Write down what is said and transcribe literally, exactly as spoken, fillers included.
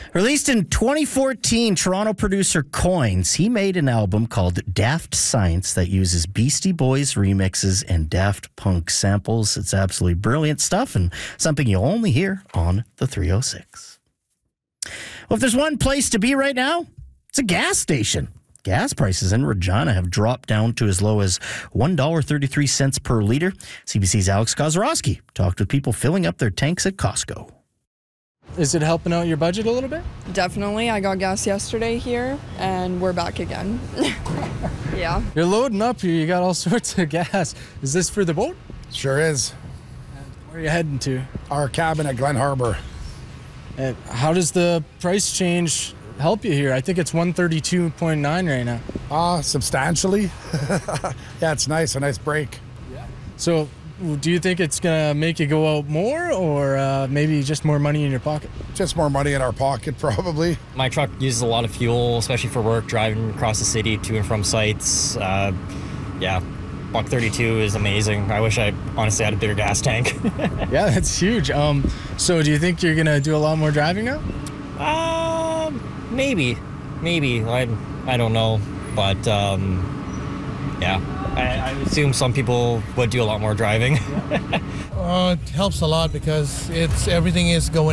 Released in twenty fourteen, Toronto producer Coins, he made an album called Daft Science that uses Beastie Boys remixes and Daft Punk samples. It's absolutely brilliant stuff and something you'll only hear on the three oh six. Well, if there's one place to be right now, it's a gas station. Gas prices in Regina have dropped down to as low as one dollar and thirty-three cents per liter. C B C's Alex Kozorowski talked with people filling up their tanks at Costco. Is it helping out your budget a little bit? Definitely. I got gas yesterday here, and we're back again. Yeah. You're loading up here. You got all sorts of gas. Is this for the boat? Sure is. Where are you heading to? Our cabin at Glen Harbor. And how does the price change help you here? I think it's one thirty-two point nine right now. Ah, uh, substantially. Yeah, it's nice. A nice break. Yeah. So, do you think it's going to make you go out more or uh, maybe just more money in your pocket? Just more money in our pocket, probably. My truck uses a lot of fuel, especially for work, driving across the city to and from sites. Uh, yeah, buck thirty-two is amazing. I wish I honestly had a bigger gas tank. Yeah, that's huge. Um, so do you think you're going to do a lot more driving now? Uh, maybe. Maybe. I, I don't know. But, um, yeah. I, I assume some people would do a lot more driving. uh, it helps a lot because it's everything is going